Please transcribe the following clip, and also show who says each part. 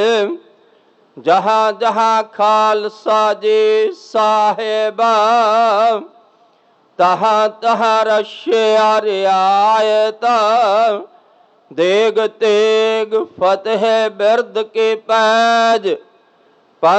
Speaker 1: जहाँ जहाँ खालसा जी साहेब, तहाँ तहाँ रशिया रियायत। देग तेग फतेह बिरद के पैज,